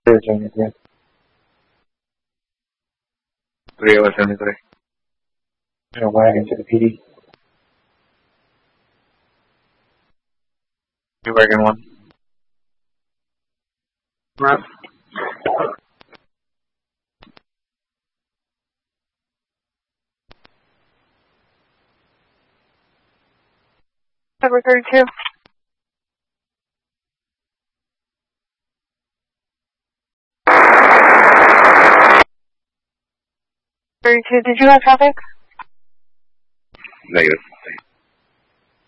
373. 373. No wagon to the PD. New wagon 1. Right. Number 32. 32, did you have traffic? Negative.